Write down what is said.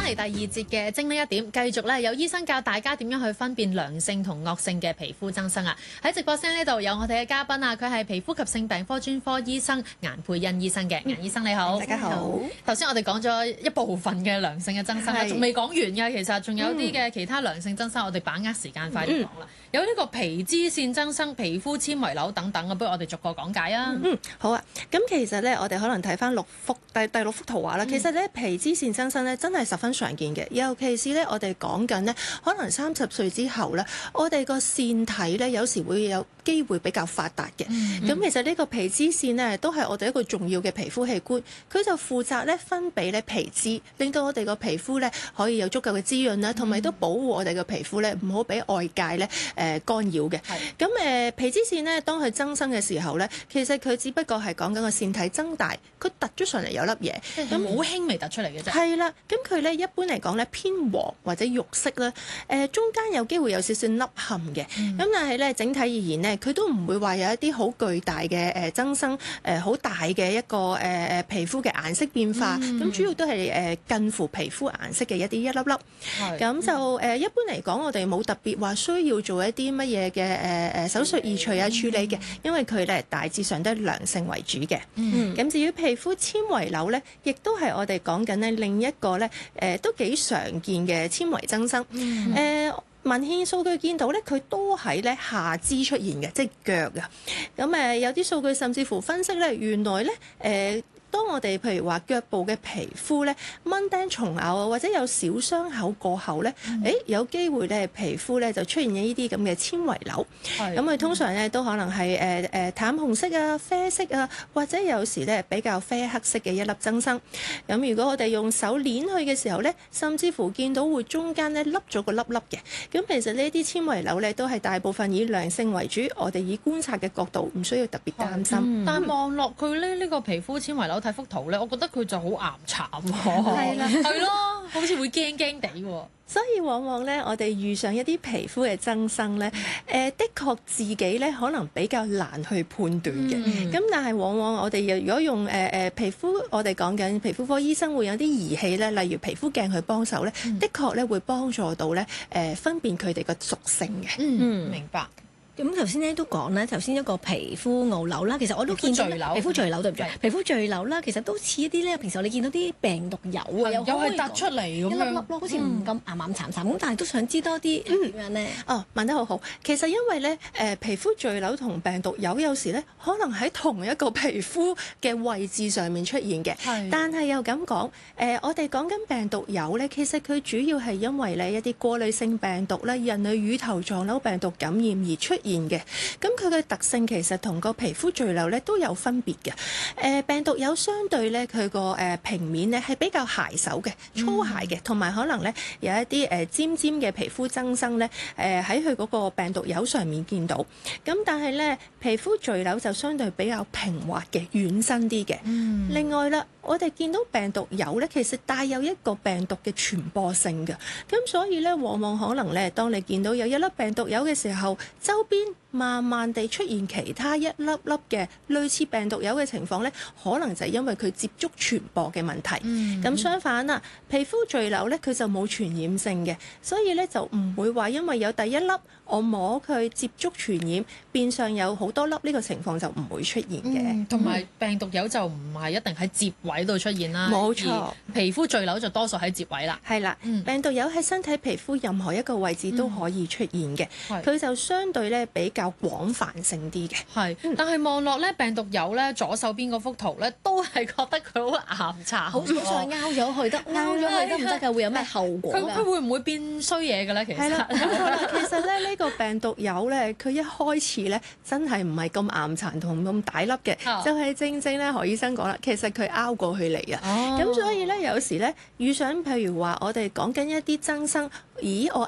嚟第二節嘅精靈一點，繼續咧有醫生教大家點樣去分辨良性同惡性嘅皮膚增生啊！喺直播室呢度有我哋嘅嘉賓啊，佢係皮膚及性病科專科醫生顏佩欣醫生嘅。顏醫生你好， 大家好。 頭先我哋講咗一部分嘅良性嘅增生啦，仲未講完㗎，其實仲有啲嘅其他良性增生，我哋把握時間快啲講啦。有呢個皮脂腺增生、皮膚纖維瘤等等啊，不如我哋逐個講解啊。 好啊。咁其實咧，我哋可能睇翻第六幅圖畫啦。其實咧，皮脂腺增生咧真係十分常見嘅，尤其是咧我哋講緊咧，可能30歲之後咧，我哋個腺體咧有時會有機會比較發達嘅。咁其實呢個皮脂腺咧都係我哋一個重要嘅皮膚器官，佢就負責咧分泌咧皮脂，令到我哋個皮膚咧可以有足夠嘅滋潤啦，同埋都保護我哋嘅皮膚咧唔好俾外界咧干擾嘅。咁皮脂腺咧當佢增生嘅時候咧，其實佢只不過係講緊個腺體增大，佢突咗上嚟有粒嘢， 咁好輕微突出嚟嘅啫。 係啦，咁佢咧一般嚟講咧偏黃或者肉色啦，中間有機會有少少凹陷嘅，咁但係咧整體而言咧，佢都唔會話有一啲好巨大嘅增生，好大嘅一個皮膚嘅顏色變化，咁主要都係近乎皮膚顏色嘅一粒粒。咁就一般嚟講，我哋冇特別話需要做一啲乜嘢嘅手術移除啊處理嘅，因為佢咧大致上都係良性為主嘅。咁至於皮膚纖維瘤咧，亦都係我哋講緊咧另一個咧都幾常見嘅纖維增生。文獻數據見到咧，佢都喺咧下肢出現嘅，即係腳啊。咁有啲數據甚至乎分析咧，原來咧當我哋譬如話腳部嘅皮膚咧蚊叮蟲咬啊，或者有小傷口過後咧，有機會咧皮膚咧就出現呢啲咁嘅纖維瘤。咁佢通常咧都可能係淡紅色啊、啡色啊，或者有時咧比較啡黑色嘅一粒增生。咁如果我哋用手捏去嘅時候咧，甚至乎見到會中間咧凹咗個粒粒嘅。咁其實呢啲纖維瘤咧都係大部分以良性為主，我哋以觀察嘅角度唔需要特別擔心。 但係望落佢咧呢個皮膚纖維瘤睇幅圖咧，我覺得佢就好岩慘喎。係啦，係咯，好似會驚驚地喎。 所以往往咧，我哋遇上一啲皮膚嘅增生咧，的確自己咧可能比較難去判斷嘅。咁但係往往我哋如果用皮膚，我哋講緊皮膚科醫生會有啲儀器咧，例如皮膚鏡去幫手咧，的確咧會幫助到咧分辨佢哋嘅屬性嘅。 明白。 咁頭先咧都講咧，頭先一個皮膚凹瘤啦，其實我都見到皮膚贅瘤對唔住，皮膚贅瘤啦，其實都似一啲咧，平時我哋見到啲病毒疣啊， 又係突出嚟咁一粒粒咯，好似唔咁岩岩慘慘咁，但係都想知多啲點樣咧？ 問得好好。其實因為咧皮膚贅瘤同病毒疣有時咧可能喺同一個皮膚嘅位置上面出現嘅，但係又咁講我哋講緊病毒疣咧，其實佢主要係因為咧一啲過濾性病毒咧，人類乳頭狀瘤病毒感染而出現嘅。咁佢嘅特性其實同個皮膚贅瘤咧都有分別嘅。病毒疣相對咧佢個平面咧係比較鞋手嘅、粗鞋嘅，同埋可能咧有一啲尖尖嘅皮膚增生咧喺佢嗰個病毒疣上面見到。咁但係咧皮膚贅瘤就相對比較平滑嘅、軟身啲嘅。另外啦，我哋見到病毒疣咧，其實帶有一個病毒嘅傳播性嘅。咁所以咧，往往可能咧，當你見到有一粒病毒疣嘅時候，周邊慢慢地出現其他一粒粒嘅類似病毒疣嘅情況咧，可能就係因為佢接觸傳播嘅問題。咁相反啦，皮膚贅瘤咧，佢就冇傳染性嘅，所以咧就唔會話因為有第一粒我摸佢接觸傳染，變相有好多粒，呢個情況就唔會出現嘅。 同埋病毒疣就唔係一定喺接位度出現啦， 冇錯。 皮膚贅瘤就多數喺接位啦。 係啦，病毒疣喺身體皮膚任何一個位置都可以出現嘅，佢就相對咧比較廣泛性啲嘅。 係，但係望落咧病毒疣咧左手邊嗰幅圖咧，都係覺得佢好岩殘， 好想拗咗去得，拗咗去得唔得㗎？會有咩後果㗎？ 佢會唔會變衰嘢嘅咧？其實係啦，冇錯啦。其實咧呢個病毒疣咧，佢一開始咧真係唔係咁岩殘同咁大粒嘅，就係正正咧何醫生講啦，其實佢拗過去嚟啊。咁所以咧有時咧遇上譬如話我哋講緊一啲增生，咦我